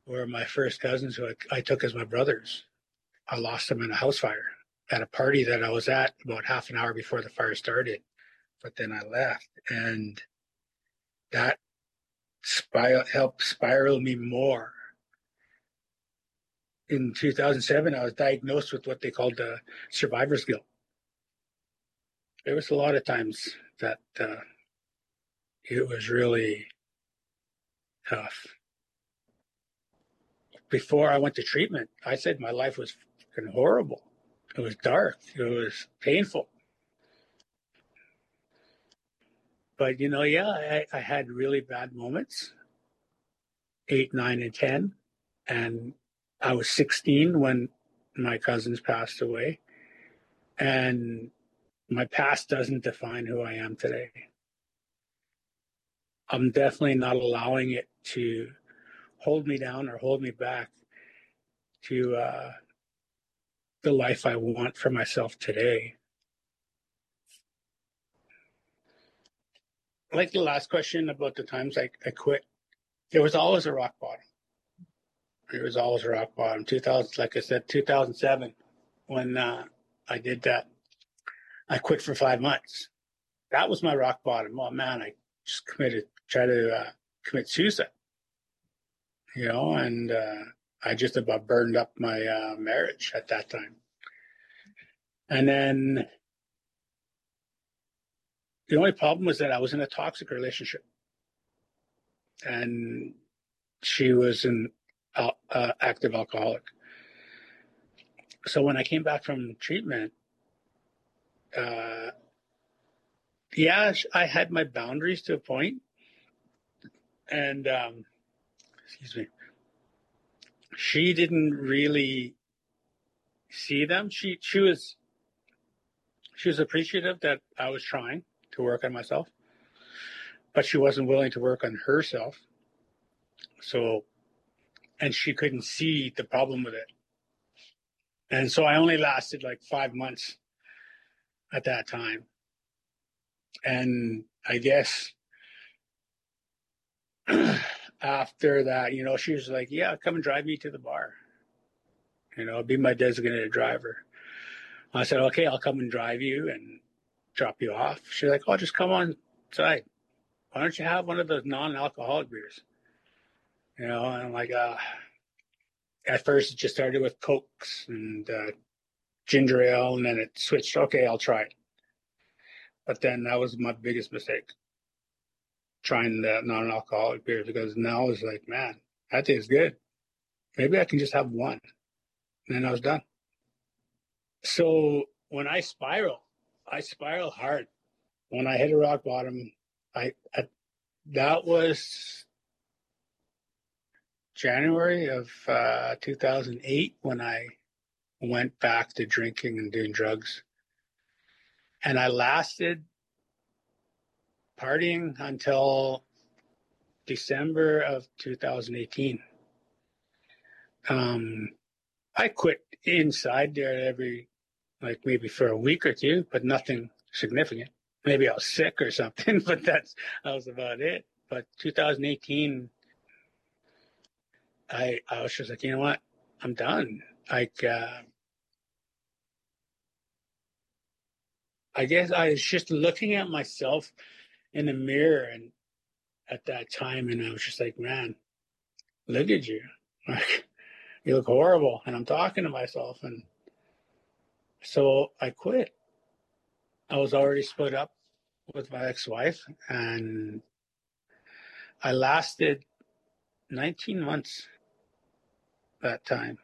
were my first cousins who I took as my brothers. I lost them in a house fire at a party that I was at about half an hour before the fire started. But then I left, and that helped spiral me more. In 2007, I was diagnosed with what they called the survivor's guilt. There was a lot of times that it was really tough. Before I went to treatment, I said my life was fucking horrible. It was dark. It was painful. But, I had really bad moments, 8, 9, and 10. And I was 16 when my cousins passed away. And my past doesn't define who I am today. I'm definitely not allowing it to hold me down or hold me back to the life I want for myself today. Like the last question about the times I quit, there was always a rock bottom. There was always a rock bottom. 2000, like I said, 2007, when I did that, I quit for 5 months. That was my rock bottom. Oh man, I just tried to commit suicide. And I just about burned up my marriage at that time. And then the only problem was that I was in a toxic relationship. And she was an active alcoholic. So when I came back from treatment, I had my boundaries to a point. And, she didn't really see them. She was appreciative that I was trying to work on myself, but she wasn't willing to work on herself. So, and she couldn't see the problem with it. And so I only lasted like 5 months at that time. And I guess after that, she was like, yeah, come and drive me to the bar. Be my designated driver. I said, okay, I'll come and drive you and drop you off. She's like, oh, just come on inside. Why don't you have one of those non-alcoholic beers? And I'm like, at first it just started with Cokes and ginger ale, and then it switched. Okay, I'll try it. But then that was my biggest mistake, trying the non-alcoholic beer, because now it's like, man, that tastes good. Maybe I can just have one. And then I was done. So when I spiral hard. When I hit a rock bottom, that was January of 2008 when I went back to drinking and doing drugs. And I lasted partying until December of 2018. I quit inside there maybe for a week or two, but nothing significant. Maybe I was sick or something, but that was about it. But 2018, I was just like, you know what? I'm done. I guess I was just looking at myself in the mirror and at that time, and I was just like, man, look at you. Like, you look horrible. And I'm talking to myself. And so I quit. I was already split up with my ex-wife, and I lasted 19 months that time.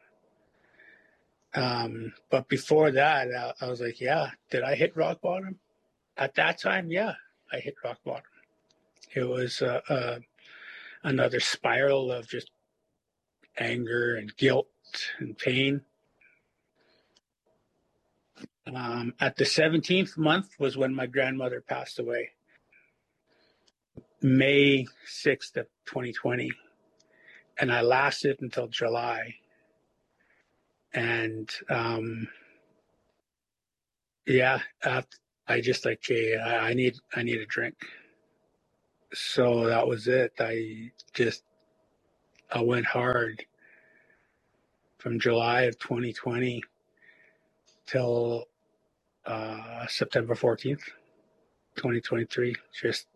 But before that, I was like, yeah, did I hit rock bottom? At that time, yeah, I hit rock bottom. It was another spiral of just anger and guilt and pain. At the 17th month was when my grandmother passed away. May 6th of 2020. And I lasted until July. And I just like, hey, I need a drink. So that was it. I went hard. from July of 2020 till September 14th, 2023. Just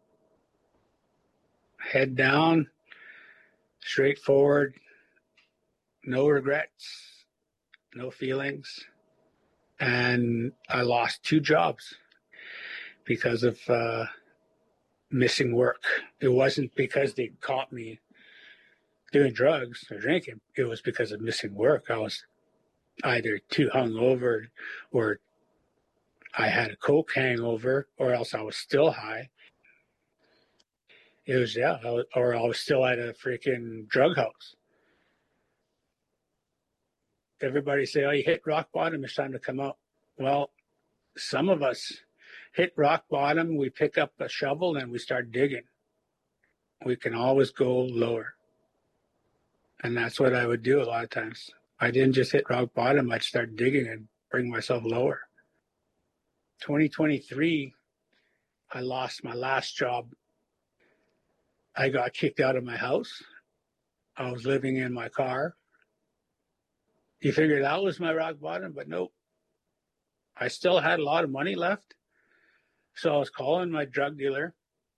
head down, straightforward, no regrets, no feelings. And I lost 2 jobs because of missing work. It wasn't because they caught me doing drugs or drinking. It was because of missing work. I was either too hungover, or I had a coke hangover, or else I was still high. It was, or I was still at a freaking drug house. Everybody say, oh, you hit rock bottom, it's time to come out. Well, some of us hit rock bottom, we pick up a shovel and we start digging. We can always go lower. And that's what I would do a lot of times. I didn't just hit rock bottom, I'd start digging and bring myself lower. 2023, I lost my last job. I got kicked out of my house. I was living in my car. You figured that was my rock bottom, but nope. I still had a lot of money left. So I was calling my drug dealer.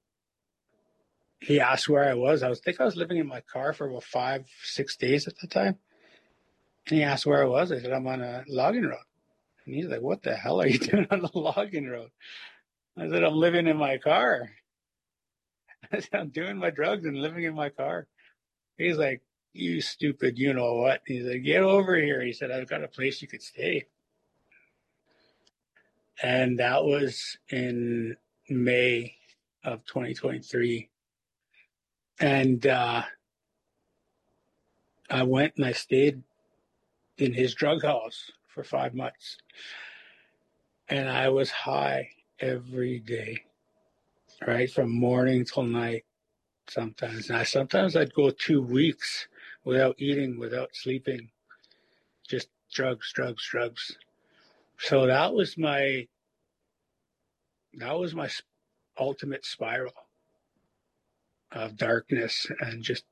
He asked where I was. I think I was living in my car for about 5-6 days at the time. And he asked where I was. I said, I'm on a logging road. And he's like, what the hell are you doing on the logging road? I said, I'm living in my car. I said, I'm doing my drugs and living in my car. He's like, you stupid, you know what? He's like, get over here. He said, I've got a place you could stay. And that was in May of 2023. And I went and I stayed in his drug house for 5 months. And I was high every day, right? From morning till night sometimes. Now, sometimes I'd go 2 weeks without eating, without sleeping, just drugs. So that was my ultimate spiral of darkness, and just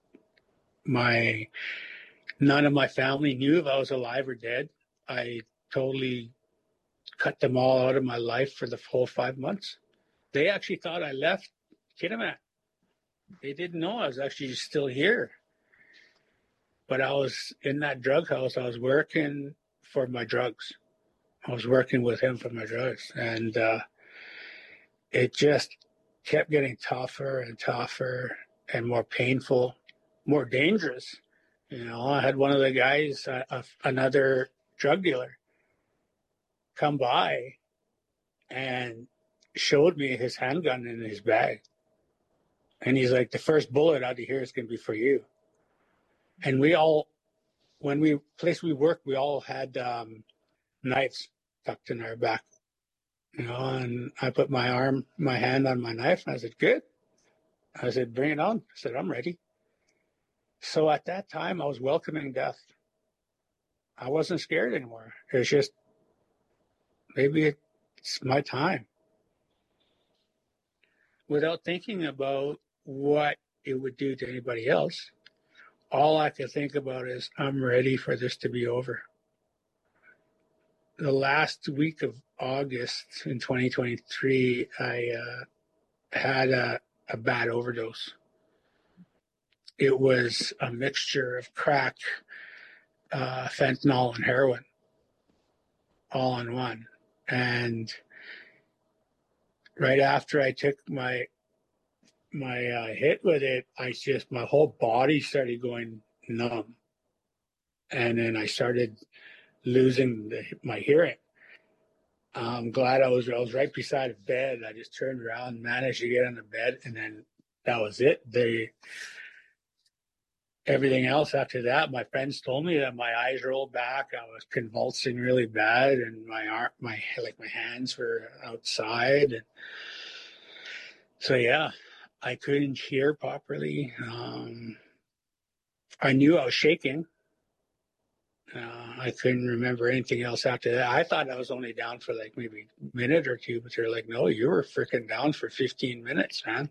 none of my family knew if I was alive or dead. I totally cut them all out of my life for the whole 5 months. They actually thought I left Kitimat. They didn't know I was actually still here. But I was in that drug house. I was working for my drugs. I was working with him for my drugs. And it just kept getting tougher and tougher and more painful, more dangerous. You know, I had one of the guys, another drug dealer, come by and showed me his handgun in his bag. And he's like, the first bullet out of here is going to be for you. And when we worked, we all had knives tucked in our back. You know, and I put my hand on my knife, and I said, good. I said, bring it on. I said, I'm ready. So at that time, I was welcoming death. I wasn't scared anymore. It was just, maybe it's my time. Without thinking about what it would do to anybody else, all I could think about is, I'm ready for this to be over. The last week of August in 2023, I had a bad overdose. It was a mixture of crack, fentanyl, and heroin, all in one. And right after I took my hit with it, my whole body started going numb, and then I started losing my hearing. I'm glad I was right beside a bed. I just turned around, managed to get on the bed, and then that was it. Everything else after that, my friends told me that my eyes rolled back. I was convulsing really bad, and my hands were outside. And so yeah, I couldn't hear properly. I knew I was shaking. I couldn't remember anything else after that. I thought I was only down for like maybe a minute or two, but they're like, no, you were freaking down for 15 minutes, man.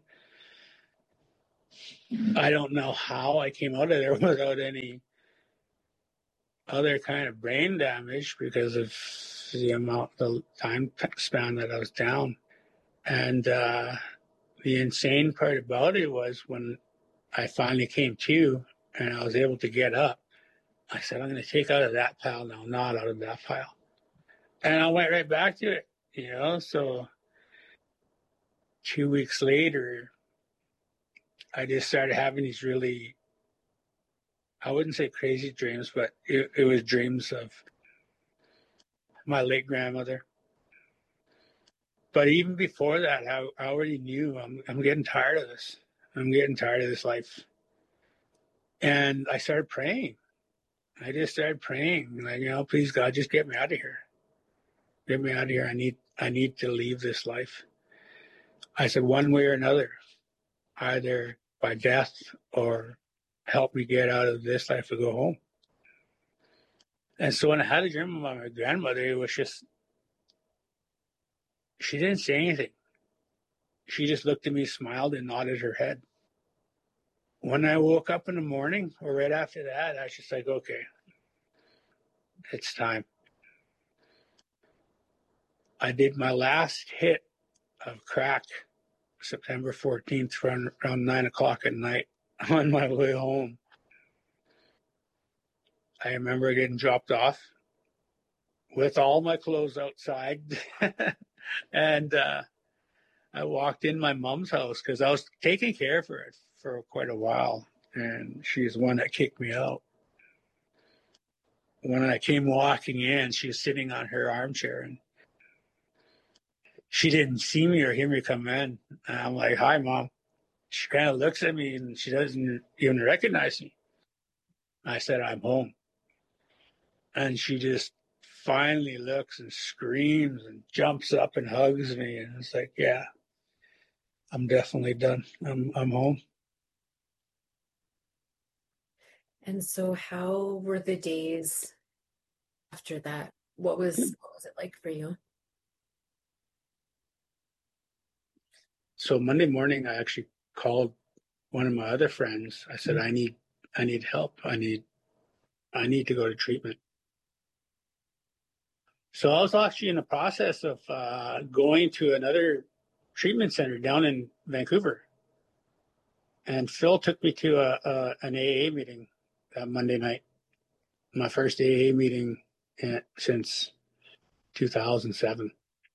I don't know how I came out of there without any other kind of brain damage because of the time span that I was down. And the insane part about it was when I finally came to and I was able to get up, I said, I'm going to take out of that pile now, not out of that pile. And I went right back to it, So 2 weeks later, I just started having these really, I wouldn't say crazy dreams, but it was dreams of my late grandmother. But even before that, I already knew I'm getting tired of this. I'm getting tired of this life. And I started praying. I just started praying, like, please God, just get me out of here. Get me out of here. I need to leave this life. I said, one way or another, either by death or help me get out of this life to go home. And so when I had a dream about my grandmother, it was just, she didn't say anything. She just looked at me, smiled, and nodded her head. When I woke up in the morning, or right after that, I was just like, okay, it's time. I did my last hit of crack September 14th around 9 o'clock at night on my way home. I remember getting dropped off with all my clothes outside. And I walked in my mom's house because I was taking care of her for quite a while. And she's the one that kicked me out. When I came walking in, she was sitting on her armchair and she didn't see me or hear me come in. And I'm like, hi, Mom. She kind of looks at me and she doesn't even recognize me. I said, I'm home. And she just finally looks and screams and jumps up and hugs me. And it's like, yeah, I'm definitely done. I'm home. And so how were the days after that? What was it like for you? So Monday morning, I actually called one of my other friends. I said, I need help. I need to go to treatment. So I was actually in the process of going to another treatment center down in Vancouver. And Phil took me to an AA meeting that Monday night, my first AA meeting since 2007.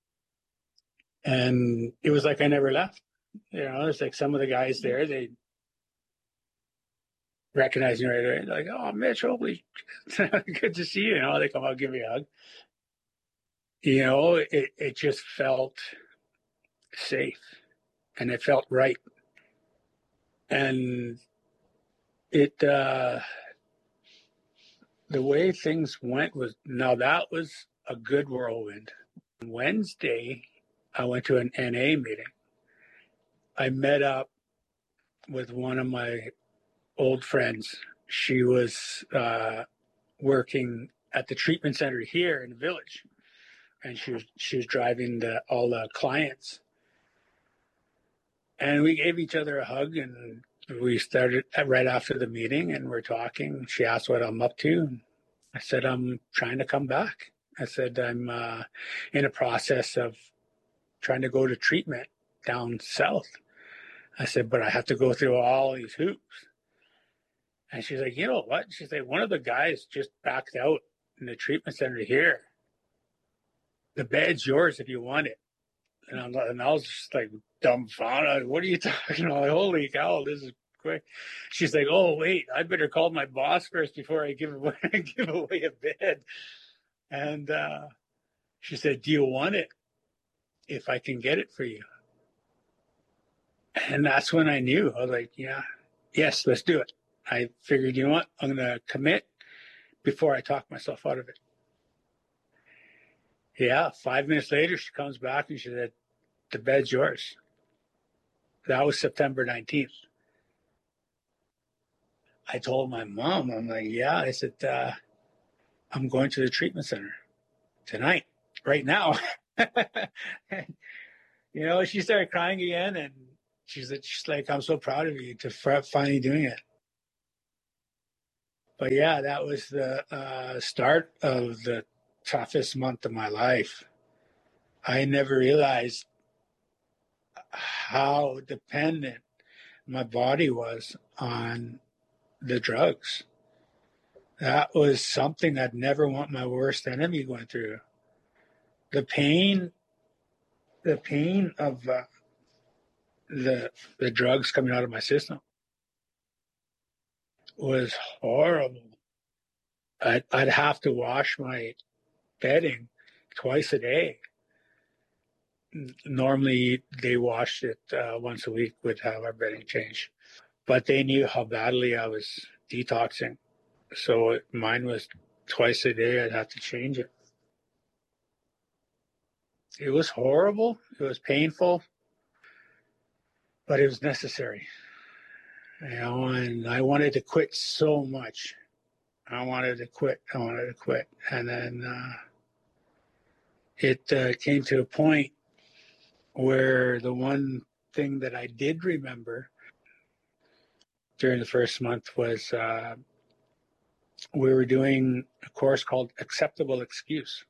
And it was like I never left. It's like some of the guys there, they recognize me right away. They're like, oh, Mitch, holy, good to see you. They come out, give me a hug. It just felt safe and it felt right. And the way things went was, now that was a good whirlwind. Wednesday, I went to an NA meeting. I met up with one of my old friends. She was working at the treatment center here in the village, and she was driving all the clients. And we gave each other a hug, and we started right after the meeting, and we're talking. She asked what I'm up to. I said, I'm trying to come back. I said, I'm in a process of trying to go to treatment down south. I said, but I have to go through all these hoops. And she's like, you know what? She's like, one of the guys just backed out in the treatment center here. The bed's yours if you want it. And I was just like dumbfounded. What are you talking about? Like, holy cow, this is quick. She's like, oh, wait, I better call my boss first before I give away a bed. And she said, do you want it if I can get it for you? And that's when I knew. I was like, yes, let's do it. I figured, you know what? I'm going to commit before I talk myself out of it. Yeah, 5 minutes later, she comes back and she said, the bed's yours. That was September 19th. I told my mom, I'm like, yeah, I said, I'm going to the treatment center tonight, right now. And, she started crying again, and she's like, I'm so proud of you to finally doing it. But yeah, that was the start of the toughest month of my life. I never realized how dependent my body was on the drugs. That was something I'd never want my worst enemy going through. The pain, the pain of the drugs coming out of my system was horrible. I'd have to wash my bedding twice a day. Normally, they washed it once a week, would have our bedding changed. But they knew how badly I was detoxing. So mine was twice a day. I'd have to change it. It was horrible. It was painful, but it was necessary. And I wanted to quit so much. I wanted to quit. And then it came to a point where the one thing that I did remember during the first month was we were doing a course called Acceptable Excuse.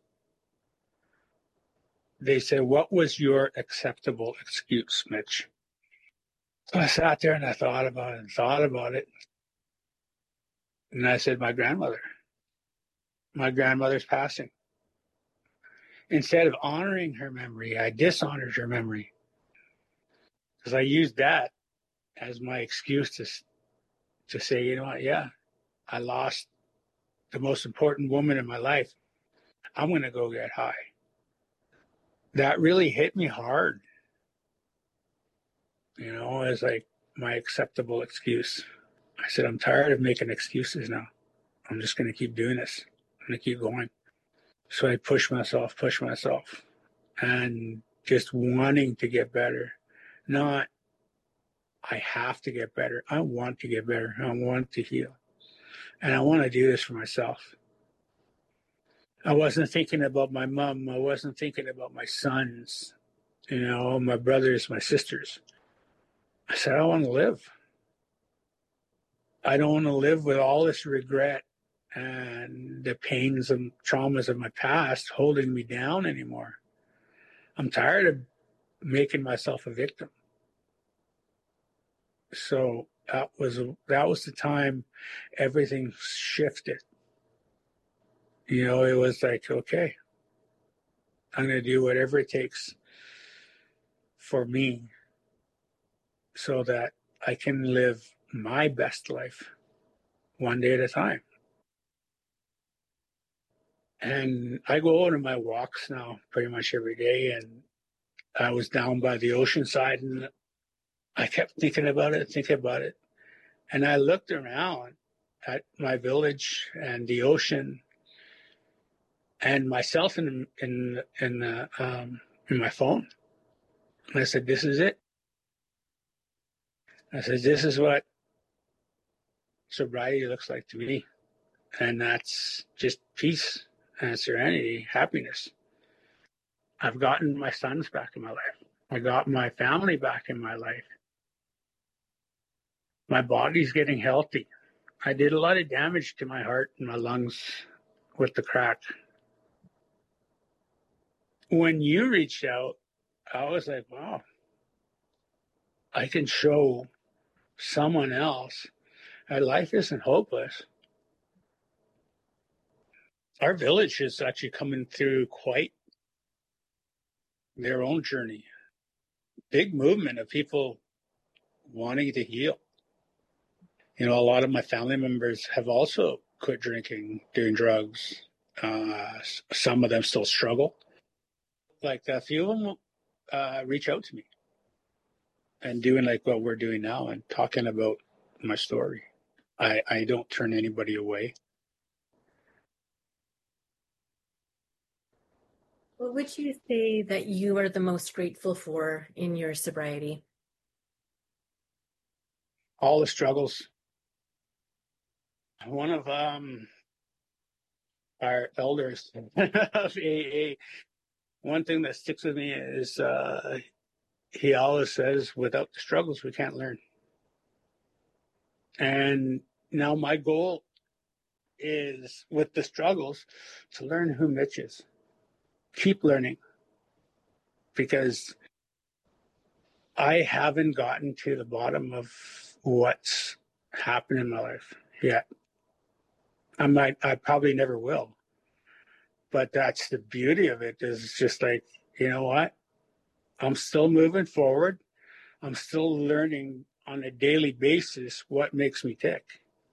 They said, "What was your acceptable excuse, Mitch?" So I sat there and I thought about it and thought about it. And I said, my grandmother. My grandmother's passing. Instead of honoring her memory, I dishonored her memory because I used that as my excuse to say, you know what, yeah, I lost the most important woman in my life. I'm going to go get high. That really hit me hard, as like my acceptable excuse. I said, I'm tired of making excuses now. I'm just going to keep doing this. I'm going to keep going. So I push myself, and just wanting to get better. Not, I have to get better. I want to get better. I want to heal. And I want to do this for myself. I wasn't thinking about my mom. I wasn't thinking about my sons, my brothers, my sisters. I said, I want to live. I don't want to live with all this regret and the pains and traumas of my past holding me down anymore. I'm tired of making myself a victim. So that was the time everything shifted. It was like, okay, I'm going to do whatever it takes for me so that I can live my best life one day at a time. And I go out on my walks now pretty much every day. And I was down by the ocean side and I kept thinking about it. And I looked around at my village and the ocean and myself in my phone. And I said, "This is it." I said, "This is what sobriety looks like to me," and that's just peace and serenity, happiness. I've gotten my sons back in my life. I got my family back in my life. My body's getting healthy. I did a lot of damage to my heart and my lungs with the crack. When you reached out, I was like, wow, I can show someone else that life isn't hopeless. Our village is actually coming through quite their own journey. Big movement of people wanting to heal. A lot of my family members have also quit drinking, doing drugs. Some of them still struggle. Like a few of them reach out to me and doing like what we're doing now and talking about my story. I don't turn anybody away. What would you say that you are the most grateful for in your sobriety? All the struggles. One of our elders of AA, one thing that sticks with me is he always says, without the struggles, we can't learn. And now my goal is with the struggles to learn who Mitch is. Keep learning, because I haven't gotten to the bottom of what's happened in my life yet. I probably never will. But that's the beauty of it, is just like, you know what? I'm still moving forward. I'm still learning on a daily basis what makes me tick.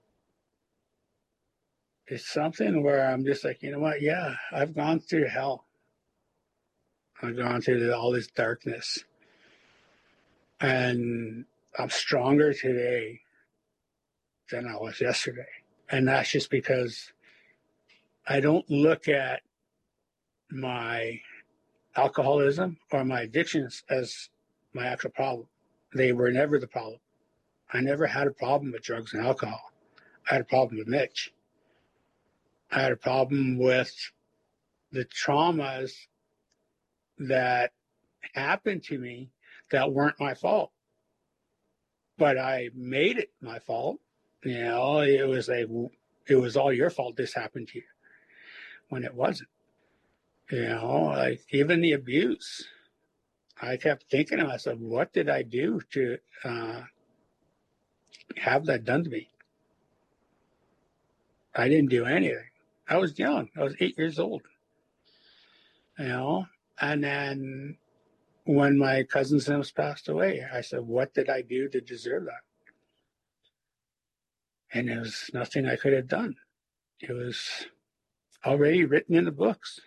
It's something where I'm just like, you know what? Yeah, I've gone through hell. I've gone through all this darkness. And I'm stronger today than I was yesterday. And that's just because I don't look at my alcoholism or my addictions as my actual problem. They were never the problem. I never had a problem with drugs and alcohol. I had a problem with Mitch. I had a problem with the traumas that happened to me that weren't my fault. But I made it my fault. You know, it was all your fault this happened to you, when it wasn't. You know, like even the abuse. I kept thinking to myself, what did I do to have that done to me? I didn't do anything. I was young. I was 8 years old. You know, and then when my cousin Sims passed away, I said, what did I do to deserve that? And there was nothing I could have done. It was already written in the books.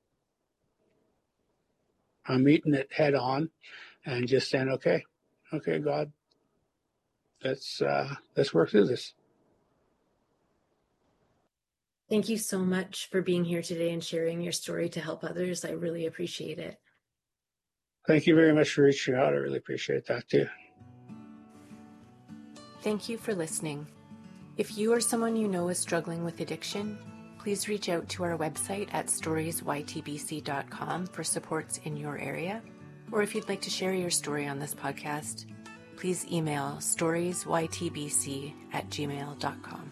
I'm meeting it head on and just saying, okay, God, let's work through this. Thank you so much for being here today and sharing your story to help others. I really appreciate it. Thank you very much for reaching out. I really appreciate that too. Thank you for listening. If you or someone you know is struggling with addiction, please reach out to our website at storiesytbc.com for supports in your area. Or if you'd like to share your story on this podcast, please email storiesytbc@gmail.com.